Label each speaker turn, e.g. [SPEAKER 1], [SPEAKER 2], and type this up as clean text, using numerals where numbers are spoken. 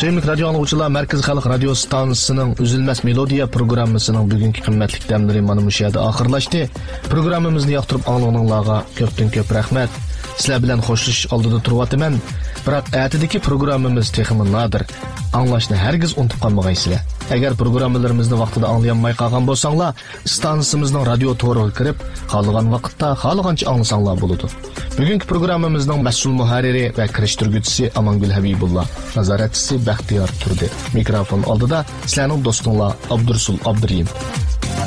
[SPEAKER 1] Sevimli radyo anlıqçılar, Merkez Xalq Radio Stansiyasının Üzülməz Melodiya programmasının bugünkü qimmatli dəmləri mana bu yerdə axırlaşdı. Programımızı yoqtirib anlığınızlarga köpdən-köp rəhmət. Sizlər bilan xoşlashish oldida turibman. Biroq atidagi programmamiz texmi nadir. Anglashni hargiz unutib qolmag'aysizlar. Agar programmalarimizni vaqtida anglayanmay qolgan bo'lsanglar, stansiyasimizning radio to'riga kirib, xohlagan vaqtda, xohlagancha anglasanglar bo'ladi. Bugungi programmamizning mas'ul muharriri va kirishtirguvchisi Amangul Habibullah, nazoratchisi Baxtiyor Turdi. Mikrofon oldida sizlarning do'stinglar Abdursul Abduriyim.